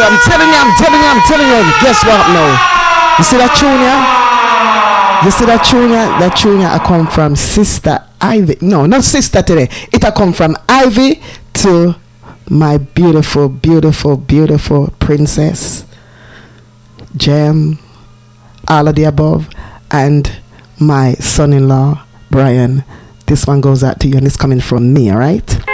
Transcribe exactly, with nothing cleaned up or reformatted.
you, I'm telling you, I'm telling you, I'm telling you. Guess what now? You see that tune, yeah? You see that tune, yeah? That tune, yeah, I come from Sister Ivy. No, not Sister today. It I come from Ivy to my beautiful, beautiful, beautiful princess, Jem, all of the above, and my son-in-law, Brian. This one goes out to you, and it's coming from me, all right?